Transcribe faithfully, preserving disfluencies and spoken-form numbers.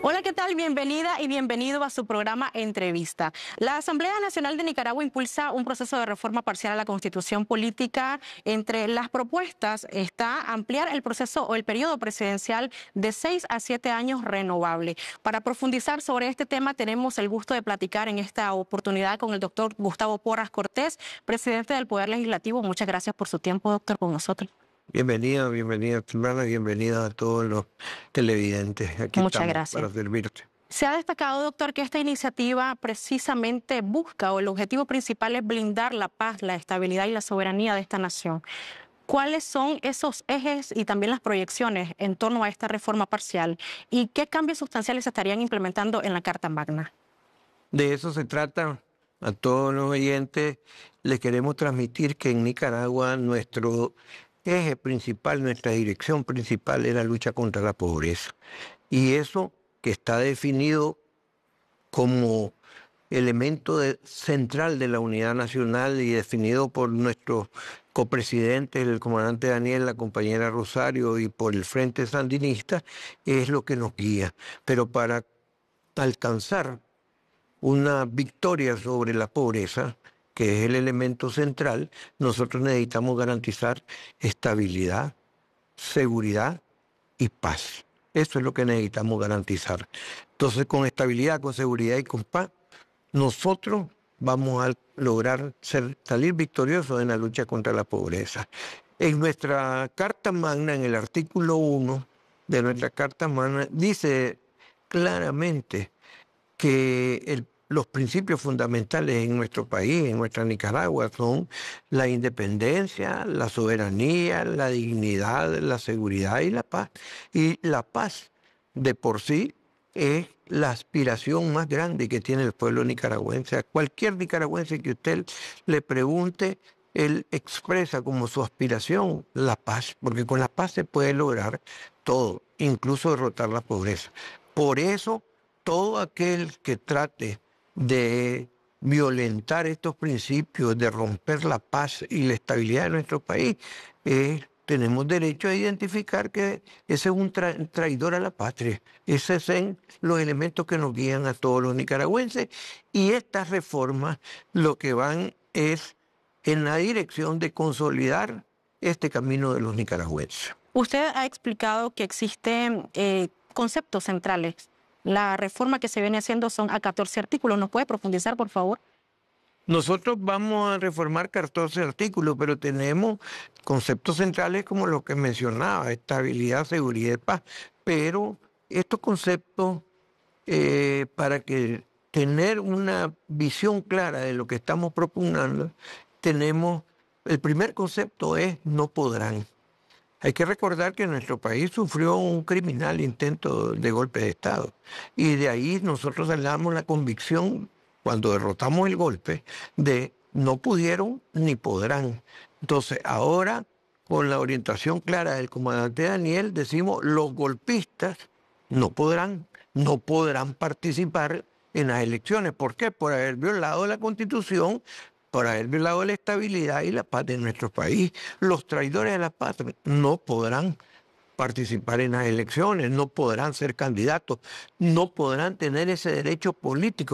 Hola, ¿qué tal? Bienvenida y bienvenido a su programa Entrevista. La Asamblea Nacional de Nicaragua impulsa un proceso de reforma parcial a la Constitución Política. Entre las propuestas está ampliar el proceso o el periodo presidencial de seis a siete años renovable. Para profundizar sobre este tema tenemos el gusto de platicar en esta oportunidad con el doctor Gustavo Porras Cortés, presidente del Poder Legislativo. Muchas gracias por su tiempo, doctor, con nosotros. Bienvenida, bienvenida, hermana, bienvenida a todos los televidentes. Aquí Muchas estamos gracias. para servirte. Se ha destacado, doctor, que esta iniciativa precisamente busca, o el objetivo principal es blindar la paz, la estabilidad y la soberanía de esta nación. ¿Cuáles son esos ejes y también las proyecciones en torno a esta reforma parcial? ¿Y qué cambios sustanciales se estarían implementando en la Carta Magna? De eso se trata. A todos los oyentes les queremos transmitir que en Nicaragua nuestro eje principal, nuestra dirección principal es la lucha contra la pobreza. Y eso que está definido como elemento de, central de la unidad nacional y definido por nuestros copresidentes, el comandante Daniel, la compañera Rosario y por el Frente Sandinista, es lo que nos guía. Pero para alcanzar una victoria sobre la pobreza, que es el elemento central, nosotros necesitamos garantizar estabilidad, seguridad y paz. Eso es lo que necesitamos garantizar. Entonces, con estabilidad, con seguridad y con paz, nosotros vamos a lograr ser, salir victoriosos en la lucha contra la pobreza. En nuestra Carta Magna, en el artículo uno de nuestra Carta Magna, dice claramente que el los principios fundamentales en nuestro país, en nuestra Nicaragua, son la independencia, la soberanía, la dignidad, la seguridad y la paz. Y la paz de por sí es la aspiración más grande que tiene el pueblo nicaragüense. A cualquier nicaragüense que usted le pregunte, él expresa como su aspiración la paz, porque con la paz se puede lograr todo, incluso derrotar la pobreza. Por eso, todo aquel que trate de violentar estos principios, de romper la paz y la estabilidad de nuestro país, eh, tenemos derecho a identificar que ese es un tra traidor a la patria. Esos son los elementos que nos guían a todos los nicaragüenses, y estas reformas lo que van es en la dirección de consolidar este camino de los nicaragüenses. Usted ha explicado que existen eh, conceptos centrales. La reforma que se viene haciendo son a catorce artículos. ¿Nos puede profundizar, por favor? Nosotros vamos a reformar catorce artículos, pero tenemos conceptos centrales como lo que mencionaba, estabilidad, seguridad y paz. Pero estos conceptos, eh, para que tener una visión clara de lo que estamos propugnando, tenemos, el primer concepto es no podrán. Hay que recordar que nuestro país sufrió un criminal intento de golpe de Estado, y de ahí nosotros damos la convicción, cuando derrotamos el golpe, de no pudieron ni podrán. Entonces ahora, con la orientación clara del comandante Daniel, decimos los golpistas no podrán, no podrán participar en las elecciones. ¿Por qué? Por haber violado la Constitución, por haber violado la estabilidad y la paz de nuestro país. Los traidores de la patria no podrán participar en las elecciones, no podrán ser candidatos, no podrán tener ese derecho político